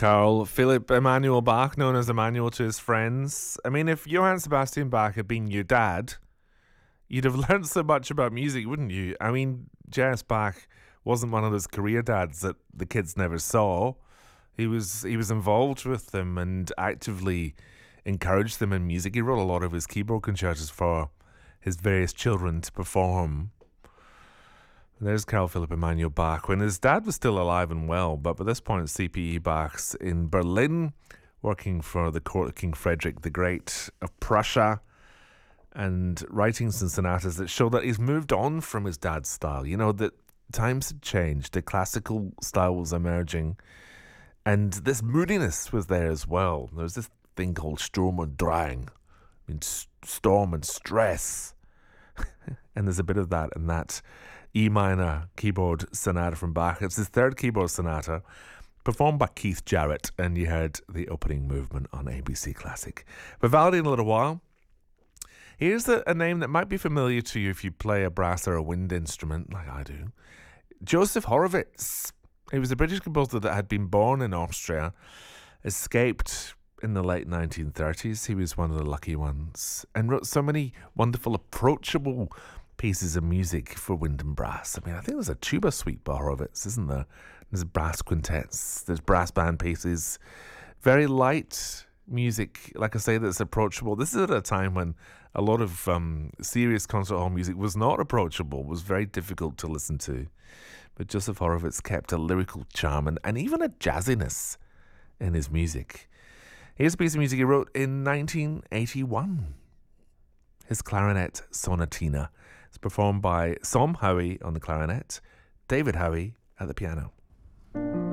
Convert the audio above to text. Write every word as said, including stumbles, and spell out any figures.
Carl Philipp Emanuel Bach, known as Emmanuel to his friends. I mean, if Johann Sebastian Bach had been your dad, you'd have learned so much about music, wouldn't you? I mean, J S. Bach wasn't one of those career dads that the kids never saw. He was he was involved with them and actively encouraged them in music. He wrote a lot of his keyboard concertos for his various children to perform. There's Carl Philipp Emanuel Bach when his dad was still alive and well, but by this point C P E Bach's in Berlin working for the court of King Frederick the Great of Prussia and writing some sonatas that show that he's moved on from his dad's style. You know, that times had changed, the classical style was emerging, and this moodiness was there as well. There was this thing called Sturm und Drang, I mean, s- storm and stress. And there's a bit of that in that E minor keyboard sonata from Bach. It's his third keyboard sonata, performed by Keith Jarrett, and you heard the opening movement on A B C Classic. Vivaldi in a little while. Here's a, a name that might be familiar to you if you play a brass or a wind instrument, like I do. Joseph Horowitz. He was a British composer that had been born in Austria, escaped in the late nineteen thirties. He was one of the lucky ones, and wrote so many wonderful, approachable pieces of music for wind and brass. I mean, I think there's a tuba suite by Horowitz, isn't there? There's brass quintets, there's brass band pieces, very light music, like I say, that's approachable. This is at a time when a lot of um, serious concert hall music was not approachable, was very difficult to listen to. But Joseph Horowitz kept a lyrical charm and, and even a jazziness in his music. Here's a piece of music he wrote in nineteen eighty-one. His clarinet sonatina. It's performed by Som Howie on the clarinet, David Howie at the piano.